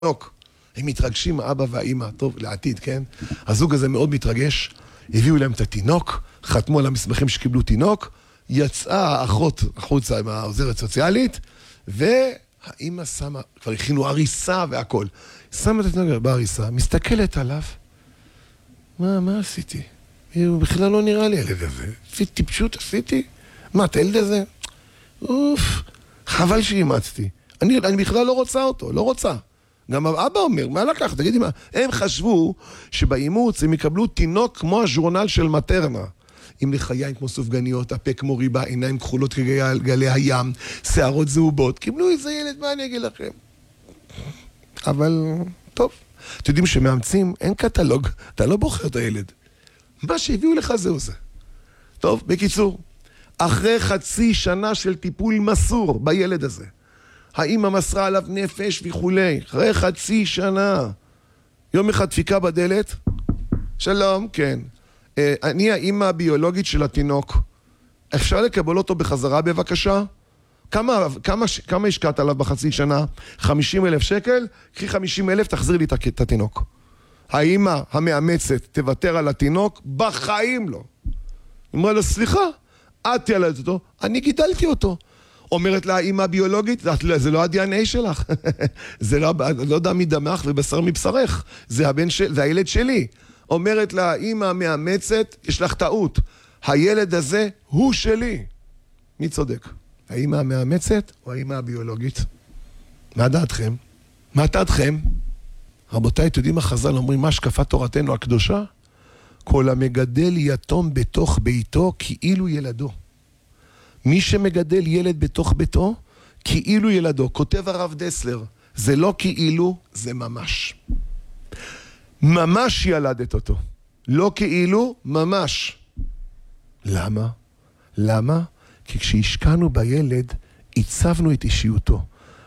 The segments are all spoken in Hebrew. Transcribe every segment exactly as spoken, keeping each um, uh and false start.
הם מתרגשים, האבא והאמא, טוב, לעתיד, כן? הזוג הזה מאוד מתרגש, הביאו להם את התינוק, חתמו על המסמכים שקיבלו תינוק, יצאה האחות החוצה עם העוזרת סוציאלית, והאמא שמה, כבר הכינו הריסה והכל, שמה את התינוק בהריסה, מסתכלת עליו, מה, מה עשיתי? הוא בכלל לא נראה לי הילד הזה. עשיתי טיפשות, עשיתי? מה, את הילד הזה? אוף, חבל שאימצתי. אני, אני בכלל לא רוצה אותו, לא רוצה. גם האבא אומר, מה לקח? תגידי מה? הם חשבו שבאימוץ הם יקבלו תינוק כמו הז'ורנל של מטרנה. עם לחיים כמו סופגניות, הפה כמו ריבה, עיניים כחולות כגלי הים, שערות זהובות. קיבלו איזה ילד, מה אני אגיד לכם? אבל, טוב. אתם יודעים שמאמצים, אין קטלוג, אתה לא בוחר את הילד. מה שהביאו לך זהו זה. טוב, בקיצור, אחרי חצי שנה של טיפול מסור בילד הזה, האמא מסרה עליו נפש וכולי, אחרי חצי שנה, יום אחד דפיקה בדלת, שלום, כן, אני האמא הביולוגית של התינוק, אפשר לקבל אותו בחזרה בבקשה? כמה, כמה, כמה השקעת עליו בחצי שנה? חמישים אלף שקל? קחי חמישים אלף, תחזיר לי את התינוק. האמא המאמצת תוותר על התינוק? בחיים לא. אמרה לה, סליחה, את ילדת אותו, אני גידלתי אותו. אומרת לה, האמא הביולוגית, זה לא ה-די אן איי שלך. זה לא, לא דם מדמך ובשר מבשרך. זה הבן של, זה הילד שלי. אומרת לה, האמא המאמצת, יש לך טעות. הילד הזה הוא שלי. מי צודק? האמא המאמצת או האמא הביולוגית? מה דעתכם? מה דעתכם? רבותיי, אתם יודעים מה חז"ל אומרים, מה השקפת תורתנו הקדושה? כל המגדל יתום בתוך ביתו כאילו ילדו. מי שמגדל ילד בתוך ביתו, כאילו ילדו. כותב הרב דסלר, זה לא כאילו, זה ממש. ממש ילדת אותו. לא כאילו, ממש. למה? למה? כי כשהשקענו בילד, עיצבנו את אישיותו.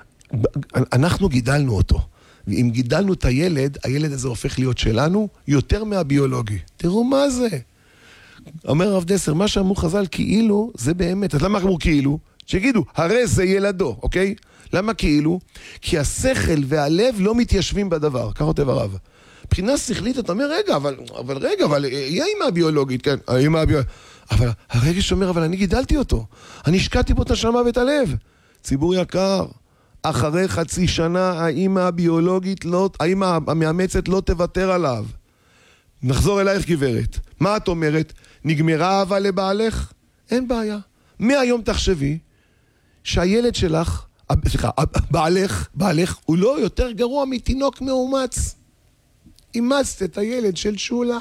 אנחנו גידלנו אותו. ואם גידלנו את הילד, הילד הזה הופך להיות שלנו יותר מהביולוגי. תראו מה זה. אומר הרב דסר, מה שאמרו חז"ל כאילו, זה באמת. אז למה אמרו כאילו? שיגידו, הרי זה ילדו, אוקיי? למה כאילו? כי השכל והלב לא מתיישבים בדבר. כך כותב הרב. מבחינה שכלית, אתה אומר, רגע, אבל, אבל רגע, אבל היא האמא הביולוגית, כן, האמא הביולוגית. אבל הרגש אומר, אבל אני גידלתי אותו. אני השקעתי בו את השמה ואת הלב. ציבור יקר, אחרי חצי שנה, האמא הביולוגית, לא, האמא המאמצת לא תוותר עליו. נחזור אלייך גברת. מה את אומרת? נגמרה אהבה לבעלך? אין בעיה. מהיום תחשבי שהילד שלך, סליחה, בעלך, בעלך, הוא לא יותר גרוע מתינוק מאומץ. אימצת את הילד של שולה.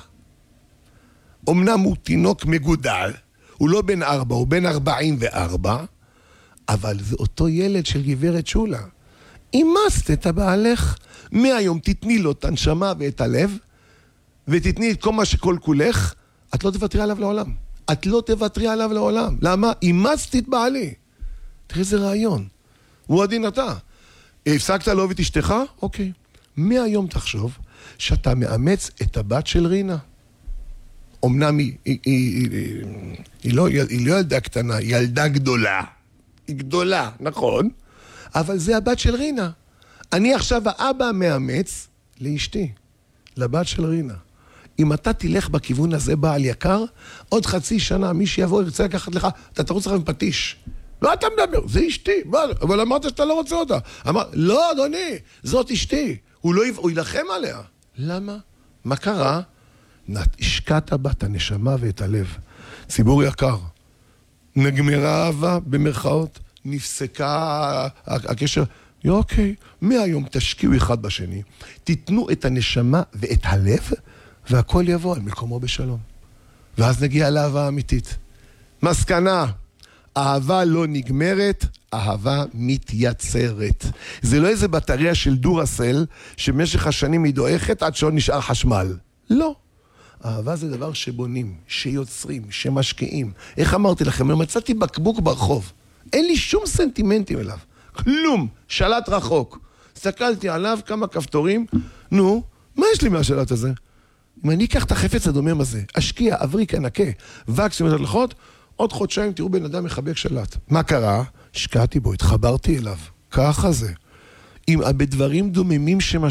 אמנם הוא תינוק מגודל, הוא לא בן ארבע, הוא בן ארבעים וארבע, אבל זה אותו ילד של גברת שולה. אימצת את הבעלך, מהיום תתני לו את הנשמה ואת הלב, ותתני את כל מה שכל כולך, את לא תוותרי עליו לעולם. את לא תוותרי עליו לעולם. למה? אימצת את בעלי. תראה איזה רעיון. הוא הדין אתה. הפסקת לאהוב את אשתך? אוקיי. מהיום תחשוב שאתה מאמץ את הבת של רינה. אמנם היא, היא, היא, היא, היא, לא, היא לא ילדה קטנה, היא ילדה גדולה. היא גדולה, נכון? אבל זה הבת של רינה. אני עכשיו האבא המאמץ לאשתי, לבת של רינה. אם אתה תלך בכיוון הזה, בעל יקר, עוד חצי שנה מי שיבוא ירצה לקחת לך, אתה תרוץ לך עם פטיש. לא אתה מדבר, זה אשתי, אבל אמרת שאתה לא רוצה אותה. אמר, לא אדוני, זאת אשתי. הוא לא הוא ילחם עליה. למה? מה קרה? השקעת בה את הנשמה ואת הלב. ציבור יקר. נגמרה אהבה במרכאות, נפסקה הקשר. אוקיי, מהיום תשקיעו אחד בשני, תיתנו את הנשמה ואת הלב, והכל יבוא על מקומו בשלום. ואז נגיע לאהבה האמיתית. מסקנה, אהבה לא נגמרת, אהבה מתייצרת. זה לא איזה בטריה של דורסל, שבמשך השנים היא דועכת עד שעוד נשאר חשמל. לא. אהבה זה דבר שבונים, שיוצרים, שמשקיעים. איך אמרתי לכם? אני מצאתי בקבוק ברחוב. אין לי שום סנטימנטים אליו. כלום. שלט רחוק. הסתכלתי עליו כמה כפתורים. נו, מה יש לי מהשלט הזה? אם אני אקח את החפץ הדומם הזה, אשקיע, אבריק, ענקה, וקס ומתלחות, עוד חודשיים תראו בן אדם מחבק שלט. מה קרה? השקעתי בו, התחברתי אליו. ככה זה. אם בדברים דוממים